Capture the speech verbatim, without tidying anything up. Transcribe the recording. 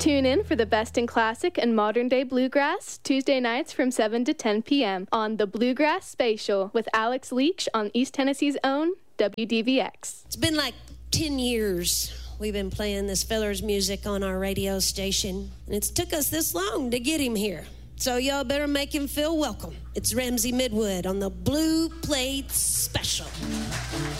Tune in for the best in classic and modern day bluegrass, Tuesday nights from seven to ten p.m. on The Bluegrass Spatial with Alex Leach on East Tennessee's own W D V X. It's been like ten years we've been playing this feller's music on our radio station, and it's took us this long to get him here. So y'all better make him feel welcome. It's Ramsey Midwood on the Blue Plate Special.